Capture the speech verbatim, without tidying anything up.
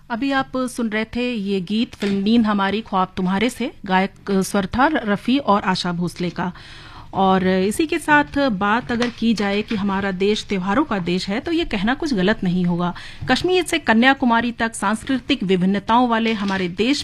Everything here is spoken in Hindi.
अभी आप सुन रहे थे ये गीत फिल्म नींद हमारी ख्वाब तुम्हारे से, गायक स्वर था रफ़ी और आशा भोसले का। और इसी के साथ बात अगर की जाए कि हमारा देश त्योहारों का देश है, तो ये कहना कुछ गलत नहीं होगा। कश्मीर से कन्याकुमारी तक सांस्कृतिक विभिन्नताओं वाले हमारे देश